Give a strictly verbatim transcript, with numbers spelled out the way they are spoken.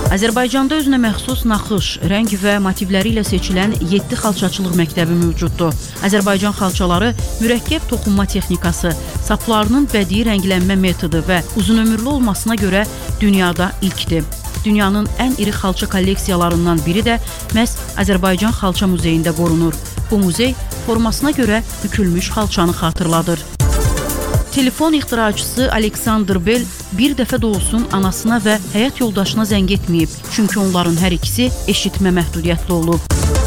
Azərbaycanda özünə məxsus naxış, rəng və motivləri ilə seçilən yeddi xalçaçılıq məktəbi mövcuddur. Azərbaycan xalçaları mürəkkəb toxunma texnikası, saplarının bədii rənglənmə metodu və uzunömürlü olmasına görə dünyada ilkdir. Dünyanın ən iri xalça kolleksiyalarından biri də məhz Azərbaycan Xalça Muzeyində qorunur. Bu muzey formasına görə bükülmüş xalçanı xatırladır. Telefon ixtiraçısı Aleksandr Bell bir dəfə də olsun anasına və həyat yoldaşına zəng etməyib, çünki onların hər ikisi eşitmə məhdudiyyətli olub.